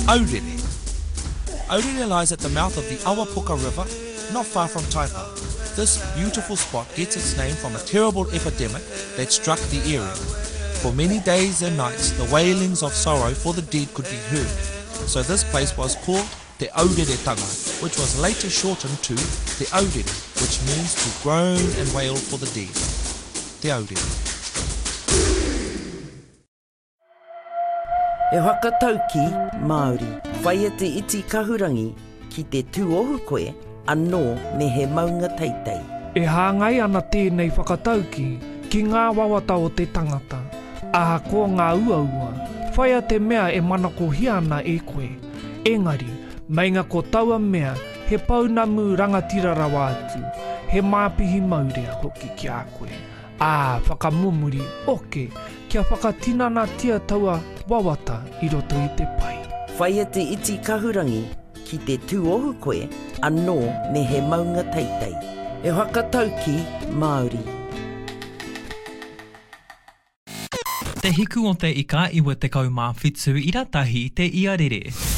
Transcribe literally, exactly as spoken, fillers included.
Aurere. Aurere lies at the mouth of the Awapuka River, not far from Taipa. This beautiful spot gets its name from a terrible epidemic that struck the area. For many days and nights, the wailings of sorrow for the dead could be heard. So this place was called Te Aureretanga, which was later shortened to Te Aurere, which means to groan and wail for the dead. Te Aurere. E whakatauki, Māori, whaia te iti kahurangi ki te tūohu koe, anō me he maunga teitei. E hāngai ana tēnei whakatauki ki ngā wawata o te tangata. Aha ko ngā uaua, whaia te mea e manako hiana e koe. Engari, meinga ko taua mea, he paunamu rangatira rawa atu, he māpihi maurea hoki ki a koe. Ā, whakamumuri, oke, kia whakatinana tia taua wawata i roto i te pai. Whaia te iti kahurangi ki te tūohu koe, anō me he maunga teitei. E whakatauki, Māori. Te hiku o te ika iwa te kaumā whitu i ratahi te iarere.